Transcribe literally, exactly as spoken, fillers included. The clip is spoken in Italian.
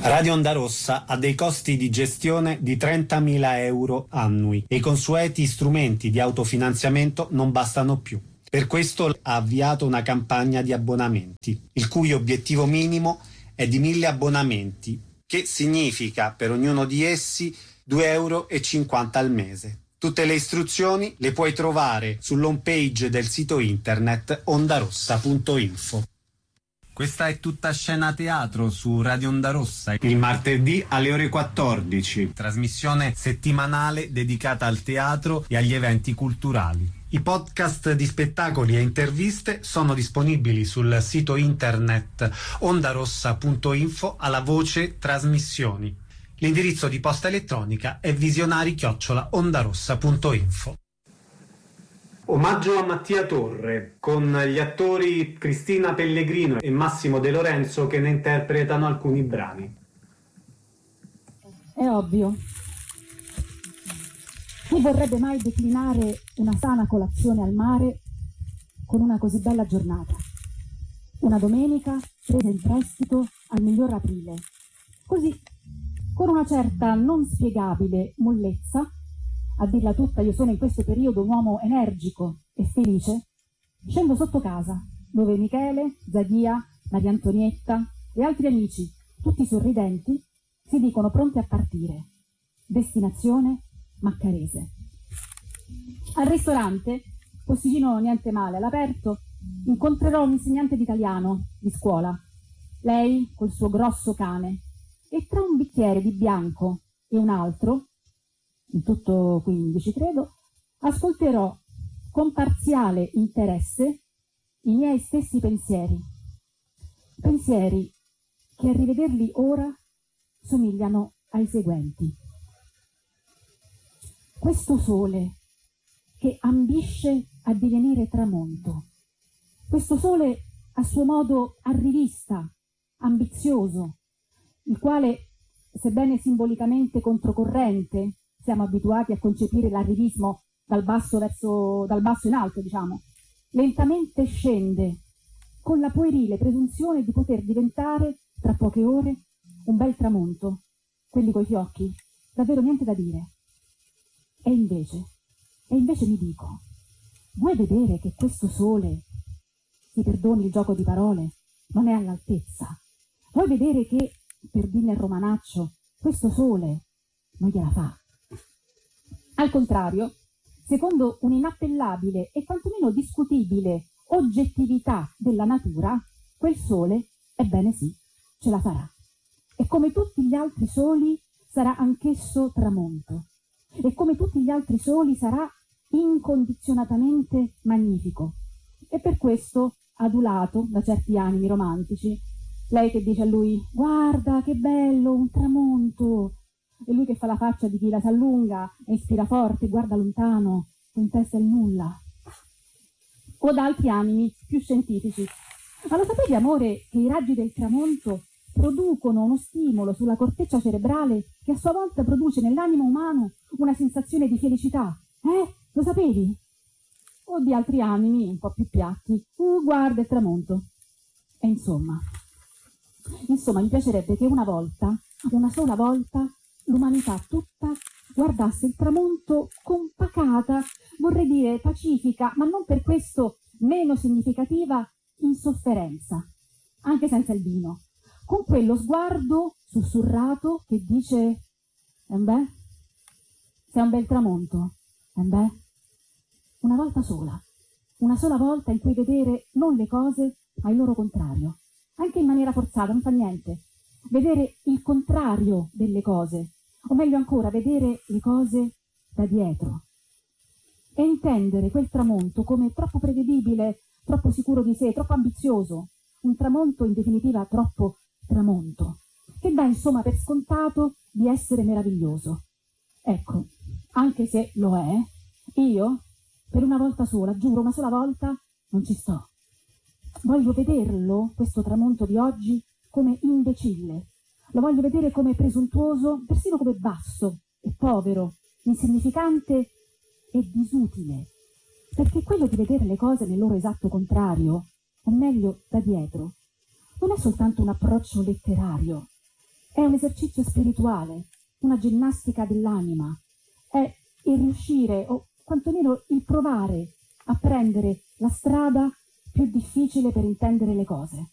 Radio Onda Rossa ha dei costi di gestione di trentamila euro annui e i consueti strumenti di autofinanziamento non bastano più. Per questo ha avviato una campagna di abbonamenti, il cui obiettivo minimo è di mille abbonamenti, che significa per ognuno di essi due euro e cinquanta al mese. Tutte le istruzioni le puoi trovare sull'home page del sito internet ondarossa punto info. Questa è Tutta Scena Teatro su Radio Onda Rossa, il martedì alle ore quattordici, trasmissione settimanale dedicata al teatro e agli eventi culturali. I podcast di spettacoli e interviste sono disponibili sul sito internet ondarossa punto info alla voce trasmissioni. L'indirizzo di posta elettronica è visionari chiocciola ondarossa punto info. Omaggio a Mattia Torre, con gli attori Cristina Pellegrino e Massimo De Lorenzo che ne interpretano alcuni brani. È ovvio. Chi vorrebbe mai declinare una sana colazione al mare con una così bella giornata? Una domenica presa in prestito al miglior aprile. Così, con una certa non spiegabile mollezza, a dirla tutta, io sono in questo periodo un uomo energico e felice, scendo sotto casa, dove Michele, Zadia, Maria Antonietta e altri amici, tutti sorridenti, si dicono pronti a partire. Destinazione Maccarese. Al ristorante, posticino niente male, all'aperto, incontrerò un insegnante di italiano di scuola, lei col suo grosso cane, e tra un bicchiere di bianco e un altro, in tutto quindici credo, ascolterò con parziale interesse i miei stessi pensieri. Pensieri che a rivederli ora somigliano ai seguenti. Questo sole che ambisce a divenire tramonto, questo sole a suo modo arrivista, ambizioso, il quale, sebbene simbolicamente controcorrente, siamo abituati a concepire l'arrivismo dal basso, verso, dal basso in alto, diciamo, lentamente scende con la puerile presunzione di poter diventare, tra poche ore, un bel tramonto, quelli coi fiocchi, davvero niente da dire. E invece, e invece mi dico, vuoi vedere che questo sole, si perdoni il gioco di parole, non è all'altezza? Vuoi vedere che, per dirne il romanaccio, questo sole non gliela fa? Al contrario, secondo un'inappellabile e quantomeno discutibile oggettività della natura, quel sole, ebbene sì, ce la farà. E come tutti gli altri soli sarà anch'esso tramonto. E come tutti gli altri soli sarà incondizionatamente magnifico. E per questo, adulato da certi animi romantici, lei che dice a lui: guarda che bello, un tramonto, e lui che fa la faccia di chi la s'allunga e ispira forte, guarda lontano, in testa il nulla. O da altri animi più scientifici: ma lo sapevi, amore, che i raggi del tramonto producono uno stimolo sulla corteccia cerebrale che a sua volta produce nell'animo umano una sensazione di felicità? Eh? Lo sapevi? O di altri animi un po' più piatti: uh, guarda il tramonto. E insomma, insomma, mi piacerebbe che una volta, una sola volta, l'umanità tutta guardasse il tramonto con pacata, vorrei dire pacifica, ma non per questo meno significativa, insofferenza, anche senza il vino, con quello sguardo sussurrato che dice: e beh, sei un bel tramonto, e beh, una volta sola, una sola volta in cui vedere non le cose, ma il loro contrario, anche in maniera forzata, non fa niente. Vedere il contrario delle cose, o meglio ancora, vedere le cose da dietro. E intendere quel tramonto come troppo prevedibile, troppo sicuro di sé, troppo ambizioso, un tramonto in definitiva troppo tramonto, che dà insomma per scontato di essere meraviglioso. Ecco, anche se lo è, io, per una volta sola, giuro, una sola volta, non ci sto. Voglio vederlo, questo tramonto di oggi, come imbecille. Lo voglio vedere come presuntuoso, persino come basso e povero, insignificante e disutile. Perché quello di vedere le cose nel loro esatto contrario, o meglio da dietro, non è soltanto un approccio letterario, È un esercizio spirituale, una ginnastica dell'anima. È il riuscire, o quantomeno il provare a prendere la strada più difficile per intendere le cose.